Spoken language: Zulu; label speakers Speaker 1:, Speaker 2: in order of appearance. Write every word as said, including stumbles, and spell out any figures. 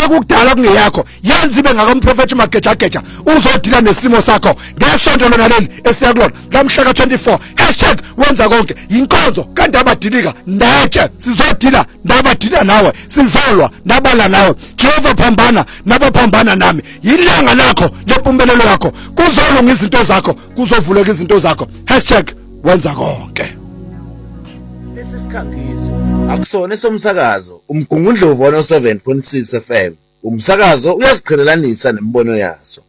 Speaker 1: ekukudala kungeyakho yenza ibe ngakomprofethi magejageja uzodila nesimo sakho ngesonto lona leli esiyakulona ngamhla ka twenty-four hashtag wenza konke inkonzo kanti abadilika ndatshe sizodila ndabadila nawe sizolwa nabala nawe Jehova phambana nabaphambana nami ilanga lakho lempumelelo yakho kuzolunga izinto zakho kuzovuleka izinto zakho hashtag wenza konke.
Speaker 2: Lesisikhangiso akusona esomsakazo umgungundlovu one oh seven point six F M umsakazo uyaziqhelelanisa nembono yaso.